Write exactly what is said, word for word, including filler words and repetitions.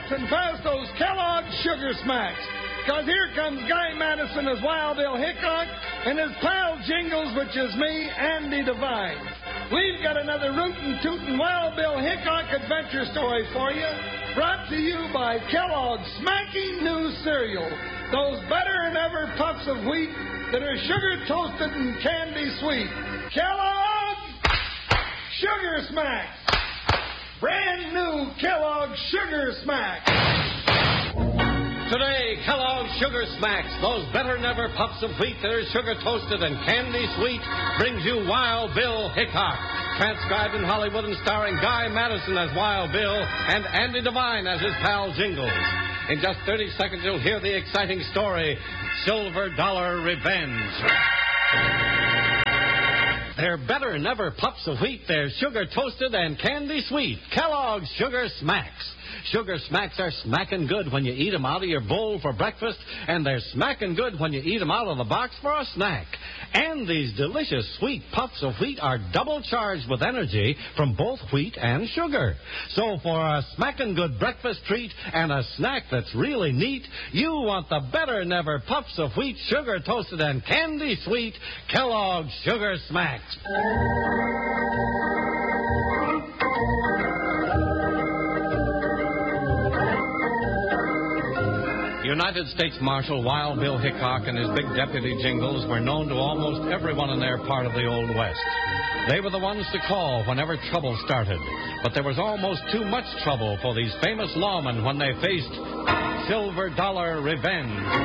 and pass those Kellogg's Sugar Smacks. Because here comes Guy Madison as Wild Bill Hickok and his pal Jingles, which is me, Andy Devine. We've got another rootin' tootin' Wild Bill Hickok adventure story for you, brought to you by Kellogg's Smacking New Cereal. Those better-than-ever puffs of wheat that are sugar-toasted and candy sweet. Kellogg's Sugar Smacks. Brand new Kellogg's Sugar Smacks. Today, Kellogg's Sugar Smacks, those better-than-ever puffs of wheat that are sugar-toasted and candy-sweet, brings you Wild Bill Hickok. Transcribed in Hollywood and starring Guy Madison as Wild Bill and Andy Devine as his pal Jingles. In just thirty seconds, you'll hear the exciting story, Silver Dollar Revenge. They're better-than-ever puffs of wheat. They're sugar-toasted and candy-sweet. Kellogg's Sugar Smacks. Sugar Smacks are smacking good when you eat them out of your bowl for breakfast, and they're smacking good when you eat them out of the box for a snack. And these delicious sweet puffs of wheat are double charged with energy from both wheat and sugar. So for a smacking good breakfast treat and a snack that's really neat, you want the better-than-ever puffs of wheat, sugar-toasted and candy-sweet Kellogg's Sugar Smacks. United States Marshal Wild Bill Hickok and his big deputy Jingles were known to almost everyone in their part of the Old West. They were the ones to call whenever trouble started. But there was almost too much trouble for these famous lawmen when they faced Silver Dollar Revenge.